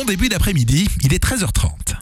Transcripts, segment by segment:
Bon début d'après-midi, il est 13h30.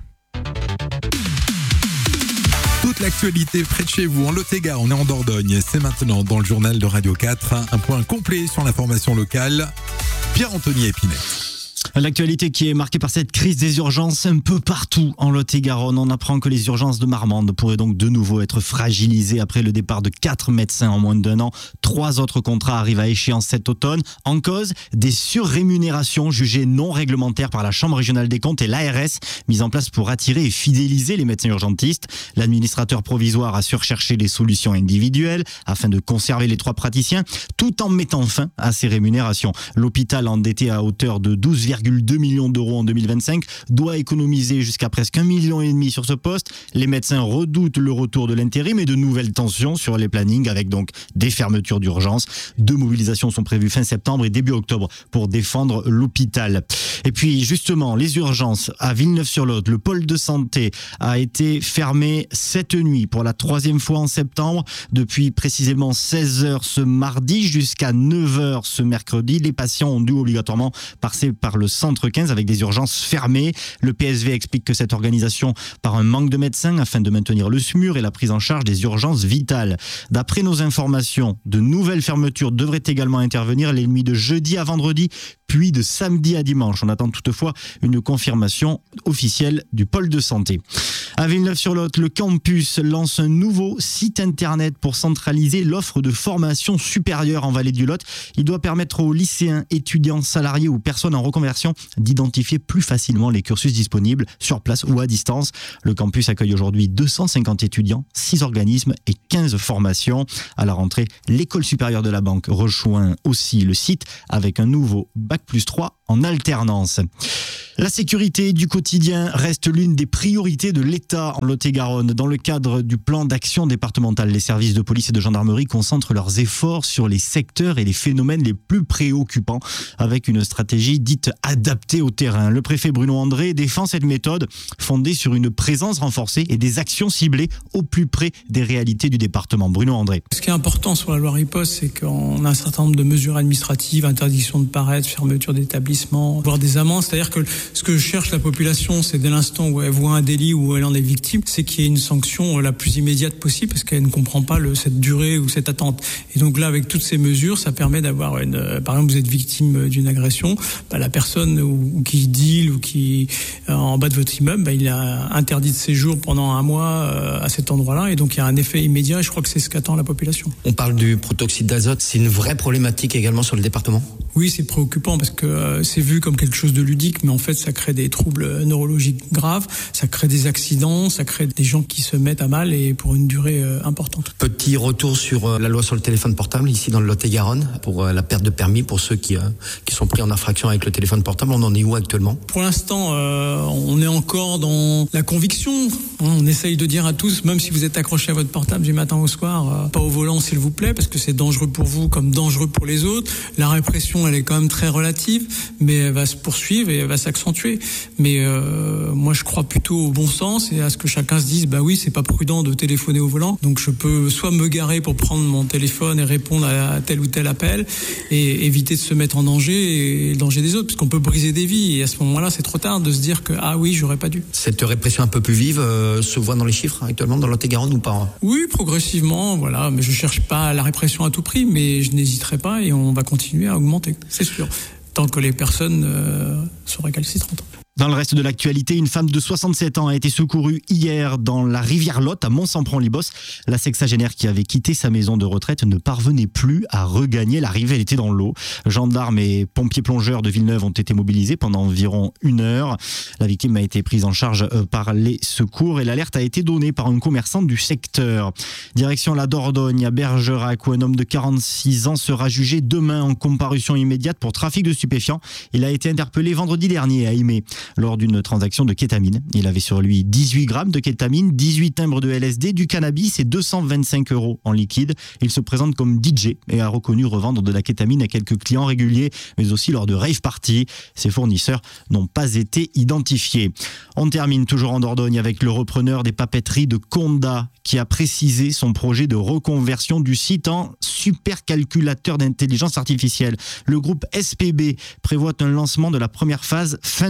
Toute l'actualité près de chez vous, en Lot-et-Garonne et en Dordogne, c'est maintenant dans le journal de Radio 4. Un point complet sur l'information locale. Pierre-Anthony Épinay. L'actualité qui est marquée par cette crise des urgences un peu partout en Lot-et-Garonne. On apprend que les urgences de Marmande pourraient donc de nouveau être fragilisées après le départ de 4 médecins en moins d'1 an. 3 autres contrats arrivent à échéance cet automne. En cause, des surrémunérations jugées non réglementaires par la Chambre régionale des comptes et l'ARS, mises en place pour attirer et fidéliser les médecins urgentistes. L'administrateur provisoire a su rechercher des solutions individuelles afin de conserver les 3 praticiens, tout en mettant fin à ces rémunérations. L'hôpital, endetté à hauteur de 12,2 millions d'euros en 2025, doit économiser jusqu'à presque 1,5 million sur ce poste. Les médecins redoutent le retour de l'intérim et de nouvelles tensions sur les plannings avec donc des fermetures d'urgence. 2 mobilisations sont prévues fin septembre et début octobre pour défendre l'hôpital. Et puis justement, les urgences à Villeneuve-sur-Lot, le pôle de santé a été fermé cette nuit pour la 3e fois en septembre. Depuis précisément 16h ce mardi jusqu'à 9h ce mercredi, les patients ont dû obligatoirement passer par le centre 15 avec des urgences fermées. Le PSV explique que cette organisation par un manque de médecins afin de maintenir le SMUR et la prise en charge des urgences vitales. D'après nos informations, de nouvelles fermetures devraient également intervenir les nuits de jeudi à vendredi, puis de samedi à dimanche. On attend toutefois une confirmation officielle du pôle de santé. À Villeneuve-sur-Lot, le campus lance un nouveau site internet pour centraliser l'offre de formation supérieure en Vallée du Lot. Il doit permettre aux lycéens, étudiants, salariés ou personnes en reconversion d'identifier plus facilement les cursus disponibles sur place ou à distance. Le campus accueille aujourd'hui 250 étudiants, 6 organismes et 15 formations. À la rentrée, l'école supérieure de la banque rejoint aussi le site avec un nouveau Bac+3 en alternance. La sécurité du quotidien reste l'une des priorités de l'État en Lot-et-Garonne. Dans le cadre du plan d'action départemental, les services de police et de gendarmerie concentrent leurs efforts sur les secteurs et les phénomènes les plus préoccupants avec une stratégie dite adaptée au terrain. Le préfet Bruno André défend cette méthode fondée sur une présence renforcée et des actions ciblées au plus près des réalités du département. Bruno André. Ce qui est important sur la loi riposte, c'est qu'on a un certain nombre de mesures administratives, interdiction de paraître, fermeture d'établissements, voire des amendes. C'est-à-dire que ce que cherche la population, c'est dès l'instant où elle voit un délit ou elle en est victime, c'est qu'il y ait une sanction la plus immédiate possible parce qu'elle ne comprend pas cette durée ou cette attente. Et donc là, avec toutes ces mesures, ça permet d'avoir par exemple, vous êtes victime d'une agression, la personne ou qui deal ou qui en bas de votre immeuble, il a interdit de séjour pendant 1 mois à cet endroit-là. Et donc il y a un effet immédiat et je crois que c'est ce qu'attend la population. On parle du protoxyde d'azote, c'est une vraie problématique également sur le département ? Oui, c'est préoccupant parce que c'est vu comme quelque chose de ludique, mais en fait, ça crée des troubles neurologiques graves, ça crée des accidents, ça crée des gens qui se mettent à mal et pour une durée importante. Petit retour sur la loi sur le téléphone portable ici dans le Lot-et-Garonne pour la perte de permis pour ceux qui sont pris en infraction avec le téléphone portable. On en est où actuellement ? Pour l'instant, on est encore dans la conviction. On essaye de dire à tous, même si vous êtes accroché à votre portable du matin au soir, pas au volant s'il vous plaît, parce que c'est dangereux pour vous comme dangereux pour les autres. La répression, elle est quand même très relative, mais elle va se poursuivre et elle va s'accentuer. Mais moi, je crois plutôt au bon sens et à ce que chacun se dise, oui, c'est pas prudent de téléphoner au volant. Donc, je peux soit me garer pour prendre mon téléphone et répondre à tel ou tel appel et éviter de se mettre en danger et le danger des autres, parce qu'on peut briser des vies. Et à ce moment-là, c'est trop tard de se dire que, oui, j'aurais pas dû. Cette répression un peu plus vive se voit dans les chiffres actuellement dans le Lot-et-Garonne ou pas ? Oui, progressivement, voilà. Mais je cherche pas la répression à tout prix, mais je n'hésiterai pas et on va continuer à augmenter, c'est sûr. Tant que les personnes sont récalcitrantes. Dans le reste de l'actualité, une femme de 67 ans a été secourue hier dans la rivière Lot à Mont-Sampron-Libos. La sexagénaire qui avait quitté sa maison de retraite ne parvenait plus à regagner la rive, elle était dans l'eau. Gendarmes et pompiers plongeurs de Villeneuve ont été mobilisés pendant environ 1 heure. La victime a été prise en charge par les secours et l'alerte a été donnée par une commerçante du secteur. Direction la Dordogne à Bergerac où un homme de 46 ans sera jugé demain en comparution immédiate pour trafic de stupéfiants. Il a été interpellé vendredi dernier à Aimé lors d'une transaction de kétamine. Il avait sur lui 18 grammes de kétamine, 18 timbres de LSD, du cannabis et 225 € en liquide. Il se présente comme DJ et a reconnu revendre de la kétamine à quelques clients réguliers, mais aussi lors de rave parties. Ses fournisseurs n'ont pas été identifiés. On termine toujours en Dordogne avec le repreneur des papeteries de Condat qui a précisé son projet de reconversion du site en supercalculateur d'intelligence artificielle. Le groupe SPB prévoit un lancement de la première phase fin 2027.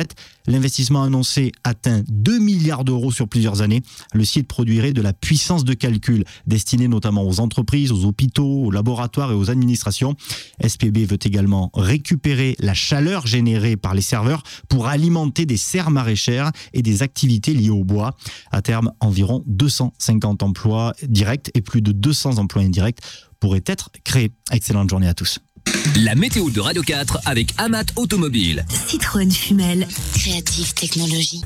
fait, l'investissement annoncé atteint 2 milliards d'euros sur plusieurs années. Le site produirait de la puissance de calcul destinée notamment aux entreprises, aux hôpitaux, aux laboratoires et aux administrations. SPB veut également récupérer la chaleur générée par les serveurs pour alimenter des serres maraîchères et des activités liées au bois. À terme, environ 250 emplois directs et plus de 200 emplois indirects pourraient être créés. Excellente journée à tous. La météo de Radio 4 avec Amat Automobile. Citroën Fumel, Creative Technologies.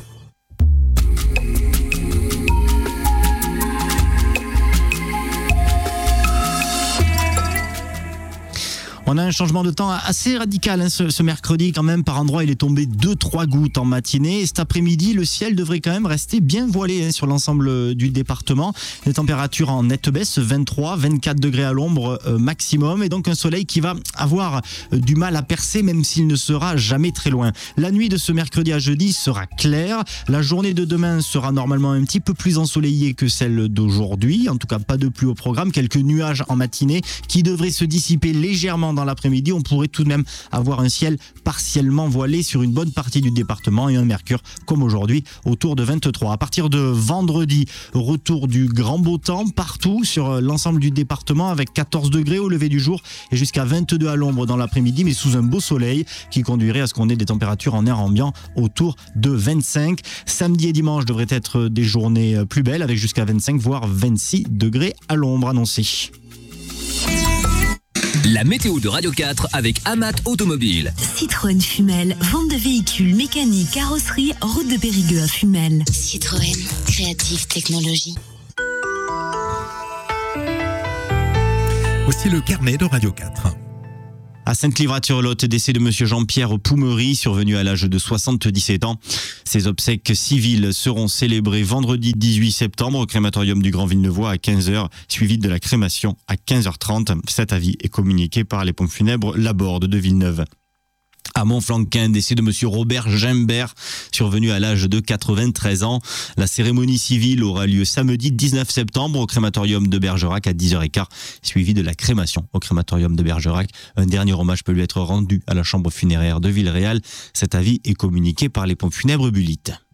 On a un changement de temps assez radical ce mercredi quand même. Par endroits, il est tombé 2-3 gouttes en matinée. Et cet après-midi, le ciel devrait quand même rester bien voilé sur l'ensemble du département. Les températures en nette baisse, 23-24 degrés à l'ombre maximum. Et donc un soleil qui va avoir du mal à percer même s'il ne sera jamais très loin. La nuit de ce mercredi à jeudi sera claire. La journée de demain sera normalement un petit peu plus ensoleillée que celle d'aujourd'hui. En tout cas, pas de pluie au programme. Quelques nuages en matinée qui devraient se dissiper légèrement dans l'après-midi. On pourrait tout de même avoir un ciel partiellement voilé sur une bonne partie du département et un mercure comme aujourd'hui autour de 23. À partir de vendredi, retour du grand beau temps partout sur l'ensemble du département avec 14 degrés au lever du jour et jusqu'à 22 à l'ombre dans l'après-midi, mais sous un beau soleil qui conduirait à ce qu'on ait des températures en air ambiant autour de 25. Samedi et dimanche devraient être des journées plus belles avec jusqu'à 25 voire 26 degrés à l'ombre annoncés. La météo de Radio 4 avec Amat Automobile. Citroën Fumel, vente de véhicules mécaniques, carrosserie, route de Périgueux à Fumel. Citroën, Creative Technologies. Voici le carnet de Radio 4. À Sainte-Livrade-sur-Lot, décès de monsieur Jean-Pierre Poumery, survenu à l'âge de 77 ans. Ses obsèques civiles seront célébrées vendredi 18 septembre au crématorium du Grand Villeneuvois à 15h, suivi de la crémation à 15h30. Cet avis est communiqué par les pompes funèbres Laborde de Villeneuve. À Montflanquin, décès de monsieur Robert Gimbert, survenu à l'âge de 93 ans. La cérémonie civile aura lieu samedi 19 septembre au crématorium de Bergerac à 10h15, suivi de la crémation au crématorium de Bergerac. Un dernier hommage peut lui être rendu à la chambre funéraire de Villeréal. Cet avis est communiqué par les pompes funèbres Bullitt.